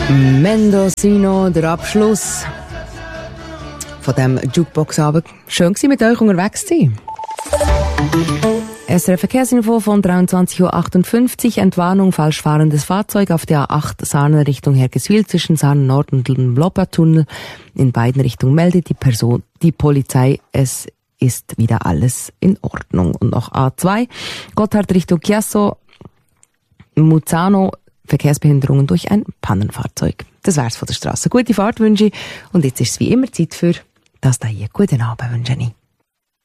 Mendocino, der Abschluss von dem Jukebox-Abend. Schön gewesen, mit euch unterwegs zu sein. SRF Verkehrsinfo von 23.58 Uhr. Entwarnung, falsch fahrendes Fahrzeug auf der A8 Sarnen Richtung Hergiswil zwischen Sarnen Nord und dem Loppertunnel. In beiden Richtungen meldet die Polizei, es ist wieder alles in Ordnung. Und noch A2, Gotthard Richtung Chiasso, Muzzano, Verkehrsbehinderungen durch ein Pannenfahrzeug. Das wär's von der Straße. Gute Fahrt wünsche ich. Und jetzt ist es wie immer Zeit für das da hier. Guten Abend wünsche ich.